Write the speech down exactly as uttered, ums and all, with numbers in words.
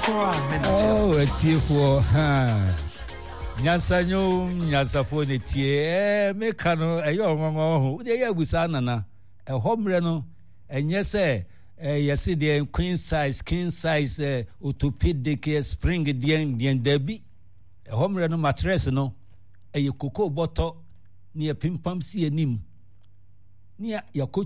Oh, atiefo ha. Nyasanyo nyasafo ne tie eh meka no eyo onwonwo ho. De ya busa nana. E homre no enye se eh yesi de queen size, king size eh, orthopedic spring dien dien dabi. E homre no mattress no eye koko boto ne pimpam si anim. Ne ya